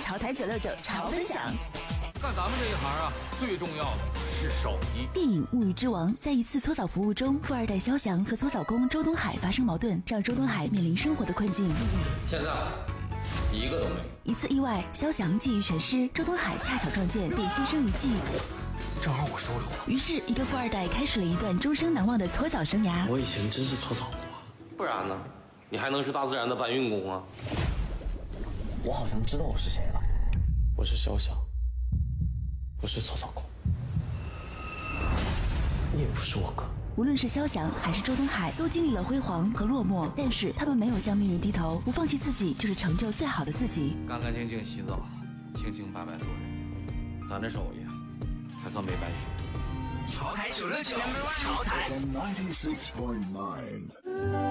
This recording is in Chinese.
潮台969潮分享。 干咱们这一行啊，最重要的是手艺。 电影《物欲之王》在一次搓澡服务中，富二代肖翔和搓澡工周东海发生矛盾，让周东海面临生活的困境。 现在一个都没有。 一次意外，肖翔觊觎全尸，周东海恰巧撞见，便心生一计。 正好我收留了。 于是，一个富二代开始了一段终生难忘的搓澡生涯。 我以前真是搓澡过，不然呢？你还能是大自然的搬运工啊？我好像知道我是谁了，我是肖翔，不是搓澡工，你也不是我哥。 无论是肖翔还是周东海，都经历了辉煌和落寞，但是他们没有向命运低头，不放弃自己，就是成就最好的自己。 干干净净洗澡，清清白白做人，咱这手艺才算没白学。 潮台969，潮台96.9。